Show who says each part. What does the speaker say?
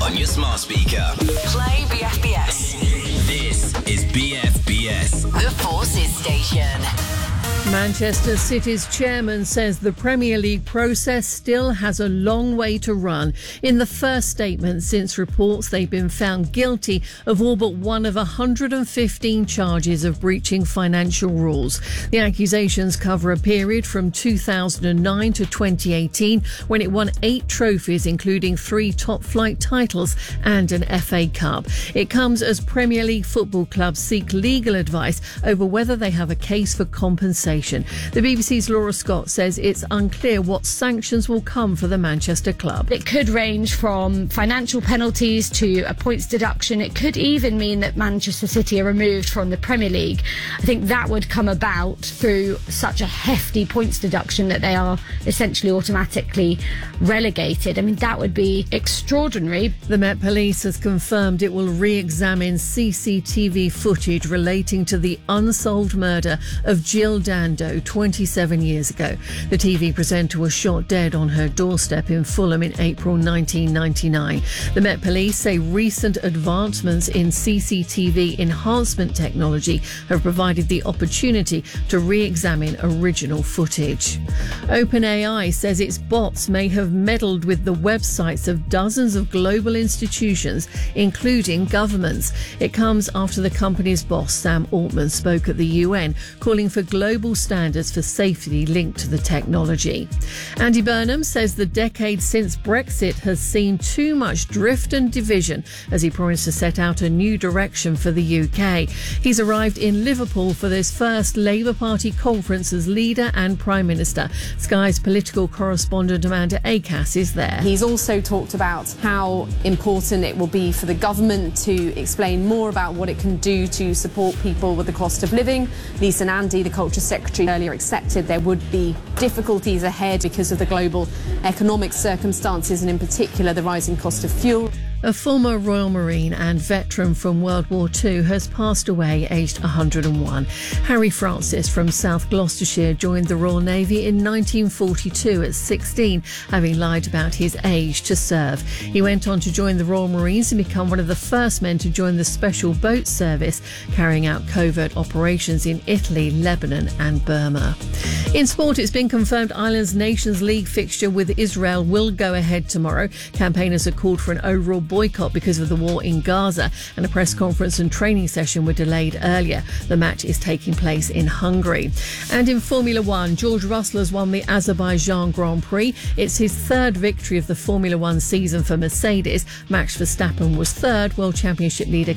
Speaker 1: on your smart speaker.
Speaker 2: Play BFBS.
Speaker 1: This is BFBS.
Speaker 2: The Forces Station.
Speaker 3: Manchester City's chairman says the Premier League process still has a long way to run. In the first statement since reports they've been found guilty of all but one of 115 charges of breaching financial rules. The accusations cover a period from 2009 to 2018 when it won 8 trophies, including 3 top-flight titles and an FA Cup. It comes as Premier League football clubs seek legal advice over whether they have a case for compensation. The BBC's Laura Scott says it's unclear what sanctions will come for the Manchester club.
Speaker 4: It could range from financial penalties to a points deduction. It could even mean that Manchester City are removed from the Premier League. I think that would come about through such a hefty points deduction that they are essentially automatically relegated. I mean, that would be extraordinary.
Speaker 3: The Met Police has confirmed it will re-examine CCTV footage relating to the unsolved murder of Jill Dando 27 years ago. The TV presenter was shot dead on her doorstep in Fulham in April 1999. The Met Police say recent advancements in CCTV enhancement technology have provided the opportunity to re-examine original footage. OpenAI says its bots may have meddled with the websites of dozens of global institutions, including governments. It comes after the company's boss, Sam Altman, spoke at the UN, calling for global standards for safety linked to the technology. Andy Burnham says the decade since Brexit has seen too much drift and division as he promised to set out a new direction for the UK. He's arrived in Liverpool for this first Labour Party conference as leader and Prime Minister. Sky's political correspondent Amanda Acass is there.
Speaker 5: He's also talked about how important it will be for the government to explain more about what it can do to support people with the cost of living. Lisa Nandy, the Culture Secretary, earlier accepted there would be difficulties ahead because of the global economic circumstances and in particular the rising cost of fuel.
Speaker 3: A former Royal Marine and veteran from World War II has passed away aged 101. Harry Francis from South Gloucestershire joined the Royal Navy in 1942 at 16, having lied about his age to serve. He went on to join the Royal Marines and become one of the first men to join the Special Boat Service, carrying out covert operations in Italy, Lebanon and Burma. In sport, it's been confirmed Ireland's Nations League fixture with Israel will go ahead tomorrow. Campaigners have called for an overall boycott because of the war in Gaza, and a press conference and training session were delayed earlier. The match is taking place in Hungary. And in Formula One, George Russell has won the Azerbaijan Grand Prix. It's his third victory of the Formula One season for Mercedes. Max Verstappen was third. World Championship leader